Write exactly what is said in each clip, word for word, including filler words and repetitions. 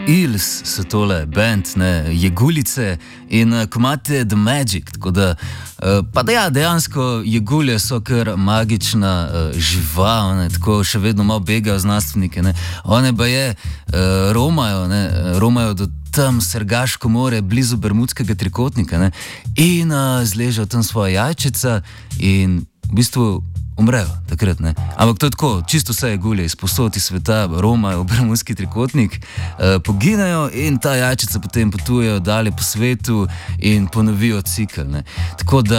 Eels so tole band, ne, Jegulice in komate The Magic. Tako da, pa da ja, dejansko jegulje so kar magična uh, žival, ne, tako še vedno malo begajo znanstvenike. Ne. One pa je, uh, romajo, ne, romajo do tam Sergaško more, blizu Bermudskega trikotnika, ne, in uh, zležejo tam svoja jajčica in v bistvu umrejo takrat, ne. Ampak to je tako, čisto vse jegulje iz posod iz sveta romajo v Bermudski trikotnik, eh, poginejo in ta jajčica potem potujejo dalje po svetu in ponovijo cikel, ne. Tako da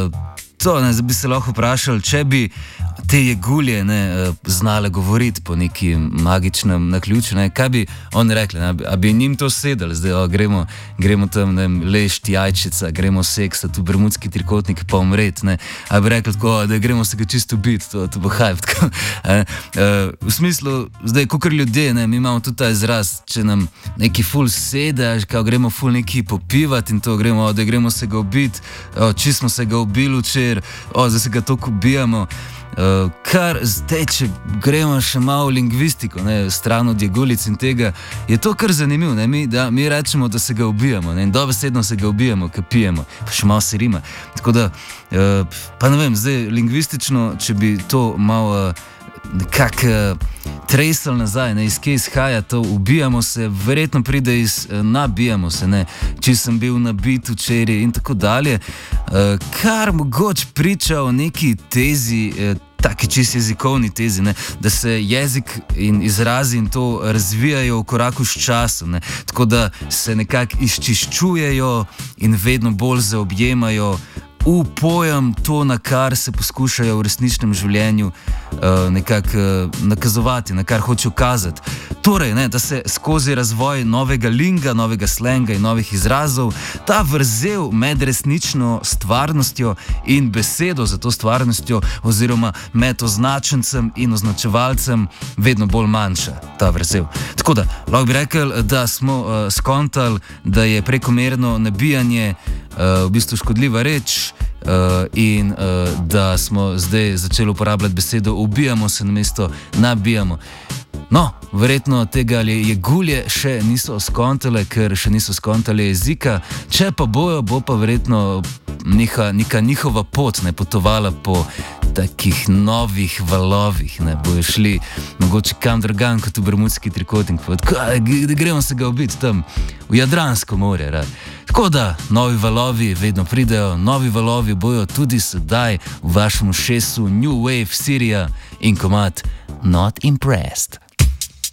to, ne, zdaj bi se lahko vprašali, če bi te jegulje, ne, znale govoriti po neki magičnem naključju, ne, kaj bi oni rekli, ne, a bi njim to sedeli, zdaj, o, gremo, gremo tam, ne, lešti jajčica, gremo seksati v Bermudski trikotnik pa umreti, ne, a bi rekli tako, da gremo se ga čisto biti, to, to bo hype, tako, e, e, v smislu, zdaj, kakor ljudje, ne, mi imamo tudi ta izraz, če nam neki ful sede, kao gremo ful neki popivati in to, gremo, o, da gremo se ga ubiti, o, či smo se ga ubili včer, o, zdaj se ga toliko ubijamo. Uh, kar zdaj, če gremo še malo v lingvistiko, ne, stran od jegulic in tega, je to kar zanimivo, ne, mi, da, mi rečemo, da se ga ubijamo, ne, in dobesedno se ga ubijamo, ka pijemo, pa še malo se rima. Tako da, uh, pa ne vem, zdaj, lingvistično, če bi to malo uh, nekako uh, tresel nazaj, ne, iz kje izhaja to, ubijamo se, verjetno pride iz uh, nabijamo se, ne, če sem bil nabit včeraj in tako dalje, uh, kar mogoče priča o neki tezi, uh, taki čisto jezikovni tezi, ne, da se jezik in izrazi in to razvijajo v koraku s časom, ne, tako da se nekako izčiščujejo in vedno bolj zaobjemajo v pojem to, na kar se poskušajo v resničnem življenju uh, nekako uh, nakazovati, na kar hočejo kazati. Torej, ne, da se skozi razvoj novega linga, novega slenga in novih izrazov ta vrzel med resnično stvarnostjo in besedo za to stvarnostjo oziroma med označencem in označevalcem vedno bolj manjša, ta vrzel. Tako da, lahko bi rekel, da smo uh, skontali, da je prekomerno nabijanje uh, v bistvu škodljiva reč, Uh, in uh, da smo zdaj začeli uporabljati besedo ubijamo se namesto nabijamo. No, verjetno tega jegulje še niso skontale, ker še niso skontale jezika, če pa bojo, bo pa verjetno neka, neka njihova pot ne potovala po takih novih valovih, ne, bojo šli mogoče kam drugam kot v Bermudski trikotnik, da gremo se ga ubiti tam v Jadransko morje, rad. Tako da, novi valovi vedno pridejo, novi valovi bojo tudi sedaj v vašem ušesu New Wave Syria in komad Not Impressed.